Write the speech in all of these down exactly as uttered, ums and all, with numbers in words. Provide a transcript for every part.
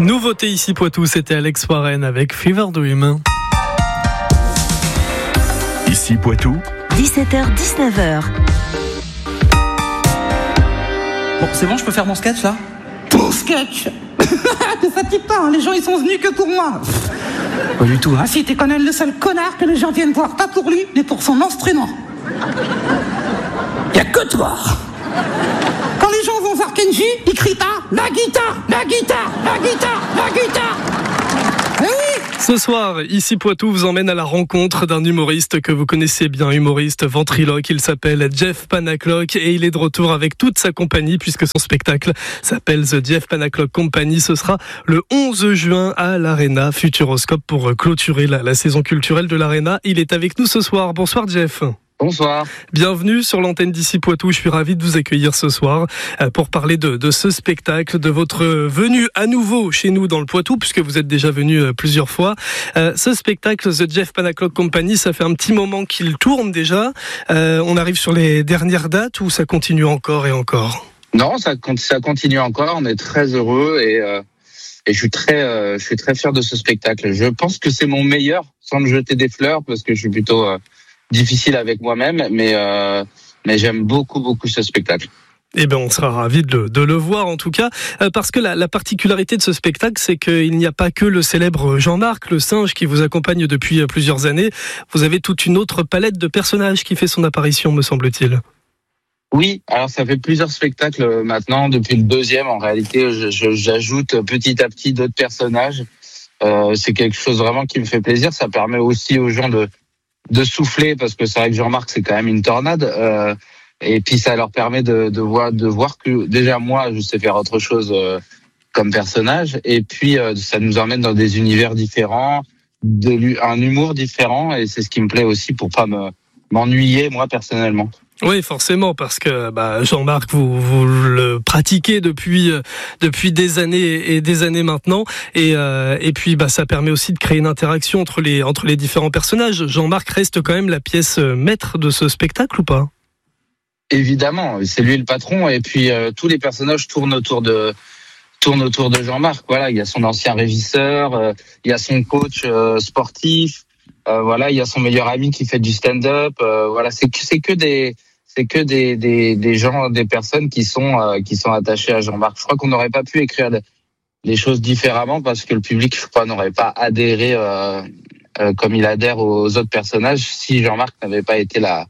Nouveauté ici Poitou, c'était Alex Warren avec Fever Dream. Ici Poitou, dix-sept heures dix-neuf heures. Bon, c'est bon, je peux faire mon sketch là ? Mon sketch. Ne fatigue pas, hein, les gens ils sont venus que pour moi. Pas du tout, hein. Si tu connais le seul connard que les gens viennent voir, pas pour lui, mais pour son instrument. Y'a que toi. Quand les gens vont voir Kenji, ils crient pas la guitare, la guitare, la guitare, la guitare. Eh oui. Ce soir, ici Poitou vous emmène à la rencontre d'un humoriste que vous connaissez bien, humoriste ventriloque. Il s'appelle Jeff Panaclock et il est de retour avec toute sa compagnie puisque son spectacle s'appelle The Jeff Panaclock Company. Ce sera le onze juin à l'Arena Futuroscope pour clôturer la, la saison culturelle de l'Arena. Il est avec nous ce soir. Bonsoir Jeff. Bonsoir. Bienvenue sur l'antenne d'ici Poitou. Je suis ravi de vous accueillir ce soir pour parler de, de ce spectacle, de votre venue à nouveau chez nous dans le Poitou, puisque vous êtes déjà venu plusieurs fois. Euh, ce spectacle, The Jeff Panaclock Company, ça fait un petit moment qu'il tourne déjà. Euh, on arrive sur les dernières dates ou ça continue encore et encore ? Non, ça, ça continue encore. On est très heureux et, euh, et je suis très, euh, je suis très fier de ce spectacle. Je pense que c'est mon meilleur, sans me jeter des fleurs, parce que je suis plutôt euh, difficile avec moi-même, mais euh, mais j'aime beaucoup beaucoup ce spectacle. Eh bien, on sera ravis de le, de le voir en tout cas, euh, parce que la, la particularité de ce spectacle, c'est qu'il n'y a pas que le célèbre Jean-Marc, le singe qui vous accompagne depuis plusieurs années. Vous avez toute une autre palette de personnages qui fait son apparition, me semble-t-il. Oui, alors ça fait plusieurs spectacles maintenant. Depuis le deuxième, en réalité, je, je, j'ajoute petit à petit d'autres personnages. Euh, c'est quelque chose vraiment qui me fait plaisir. Ça permet aussi aux gens de de souffler, parce que c'est vrai que Jean-Marc, c'est quand même une tornade. Euh, et puis ça leur permet de, de voir de voir que déjà moi, je sais faire autre chose euh, comme personnage. Et puis euh, ça nous emmène dans des univers différents, de, un humour différent. Et c'est ce qui me plaît aussi pour pas me m'ennuyer moi personnellement. Oui, forcément, parce que bah, Jean-Marc, vous, vous le pratiquez depuis depuis des années et des années maintenant, et euh, et puis bah ça permet aussi de créer une interaction entre les entre les différents personnages. Jean-Marc reste quand même la pièce maître de ce spectacle ou pas ? Évidemment, c'est lui le patron, et puis euh, tous les personnages tournent autour de tournent autour de Jean-Marc. Voilà, il y a son ancien régisseur, euh, il y a son coach euh, sportif. Euh, voilà, il y a son meilleur ami qui fait du stand-up. Euh, voilà, c'est que c'est que des c'est que des des des gens, des personnes qui sont euh, qui sont attachées à Jean-Marc. Je crois qu'on n'aurait pas pu écrire les choses différemment parce que le public, je crois, n'aurait pas adhéré euh, euh, comme il adhère aux autres personnages si Jean-Marc n'avait pas été la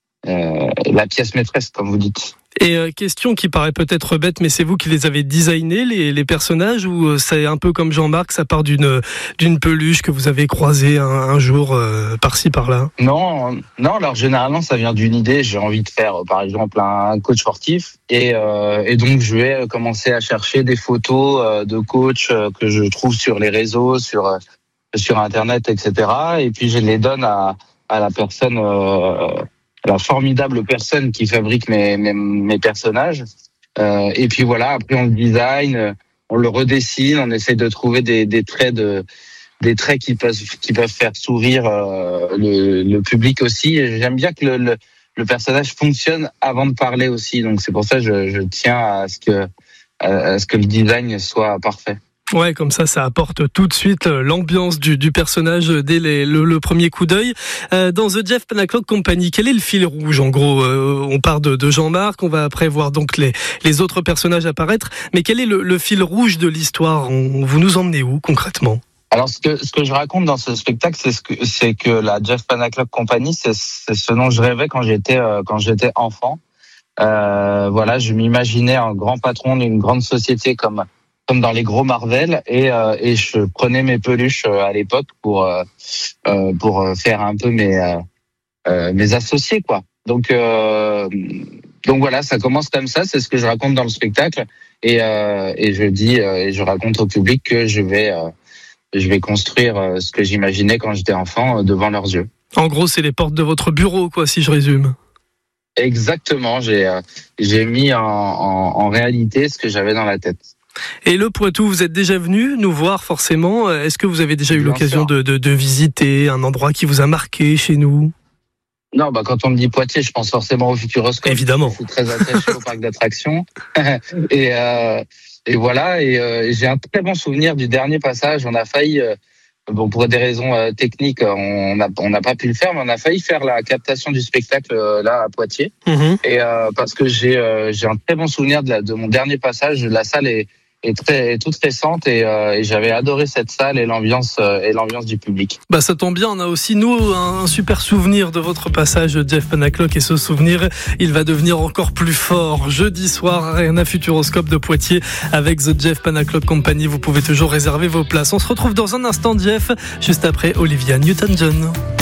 euh, la pièce maîtresse, comme vous dites. Et euh, question qui paraît peut-être bête, mais c'est vous qui les avez designés, les, les personnages, ou c'est un peu comme Jean-Marc, ça part d'une d'une peluche que vous avez croisée un, un jour euh, par-ci par-là ? Non, non. Alors généralement, ça vient d'une idée. J'ai envie de faire, par exemple, un coach sportif, et euh, et donc je vais commencer à chercher des photos euh, de coachs euh, que je trouve sur les réseaux, sur euh, sur Internet, et cetera. Et puis je les donne à à la personne. Euh, la formidable personne qui fabrique mes, mes, mes personnages. Euh, et puis voilà, après on le design, on le redessine, on essaie de trouver des, des traits de, des traits qui peuvent, qui peuvent faire sourire euh, le, le public aussi. Et j'aime bien que le, le, le personnage fonctionne avant de parler aussi. Donc c'est pour ça que je, je tiens à ce que, à ce que le design soit parfait. Ouais, comme ça, ça apporte tout de suite l'ambiance du, du personnage dès les, le, le premier coup d'œil. Euh, dans The Jeff Panaclock Company, quel est le fil rouge ? En gros, euh, on part de, de Jean-Marc, on va après voir donc les, les autres personnages apparaître. Mais quel est le, le fil rouge de l'histoire ? on, Vous nous emmenez où concrètement ? Alors, ce que ce que je raconte dans ce spectacle, c'est ce que c'est que la Jeff Panaclock Company, c'est, c'est ce dont je rêvais quand j'étais euh, quand j'étais enfant. Euh, voilà, je m'imaginais un grand patron d'une grande société comme comme dans les gros Marvel, et euh, et je prenais mes peluches euh, à l'époque pour euh, euh, pour faire un peu mes euh, euh, mes associés, quoi. Donc euh, donc voilà, ça commence comme ça, c'est ce que je raconte dans le spectacle, et euh, et je dis euh, et je raconte au public que je vais euh, je vais construire euh, ce que j'imaginais quand j'étais enfant euh, devant leurs yeux. En gros, c'est les portes de votre bureau, quoi, si je résume. Exactement, j'ai euh, j'ai mis en, en en réalité ce que j'avais dans la tête. Et le Poitou, vous êtes déjà venu nous voir forcément. Est-ce que vous avez déjà eu Bien l'occasion de, de, de visiter un endroit qui vous a marqué chez nous ? Non, bah quand on me dit Poitiers, je pense forcément au Futuroscope. Évidemment. Je suis très attaché au parc d'attractions. et euh, et voilà. Et, euh, et j'ai un très bon souvenir du dernier passage. On a failli, euh, bon pour des raisons euh, techniques, on n'a on n'a pas pu le faire, mais on a failli faire la captation du spectacle euh, là à Poitiers. Mmh. Et euh, parce que j'ai euh, j'ai un très bon souvenir de, la, de mon dernier passage. La salle est est très est toute récente et, euh, et j'avais adoré cette salle et l'ambiance euh, et l'ambiance du public. Bah ça tombe bien, on a aussi nous un, un super souvenir de votre passage, Jeff Panaclock, et ce souvenir il va devenir encore plus fort jeudi soir Arena Futuroscope de Poitiers avec The Jeff Panaclock Company. Vous pouvez toujours réserver vos places. On se retrouve dans un instant, Jeff, juste après Olivia Newton-John.